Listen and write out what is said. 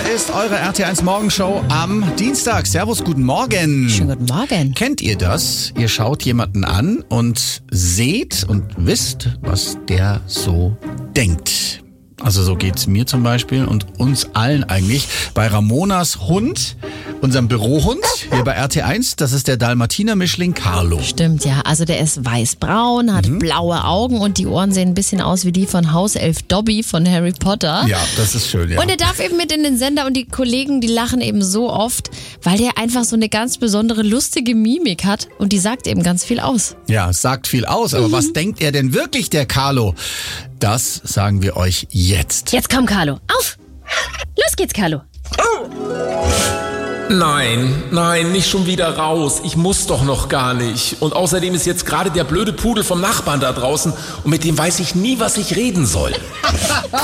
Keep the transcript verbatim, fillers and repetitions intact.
ist eure R T eins Morgenshow am Dienstag. Servus, guten Morgen. Schönen guten Morgen. Kennt ihr das? Ihr schaut jemanden an und seht und wisst, was der so denkt. Also so geht's mir zum Beispiel und uns allen eigentlich. Bei Ramonas Hund, unserem Bürohund hier bei R T eins, das ist der Dalmatiner-Mischling Carlo. Stimmt, ja. Also der ist weißbraun, hat Mhm. blaue Augen und die Ohren sehen ein bisschen aus wie die von Hauself Dobby von Harry Potter. Ja, das ist schön, ja. Und er darf eben mit in den Sender und die Kollegen, die lachen eben so oft, weil der einfach so eine ganz besondere, lustige Mimik hat und die sagt eben ganz viel aus. Ja, sagt viel aus, aber was denkt er denn wirklich, der Carlo? Das sagen wir euch jetzt. Jetzt komm, Carlo, auf! Los geht's, Carlo. Nein, nein, nicht schon wieder raus. Ich muss doch noch gar nicht. Und außerdem ist jetzt gerade der blöde Pudel vom Nachbarn da draußen und mit dem weiß ich nie, was ich reden soll.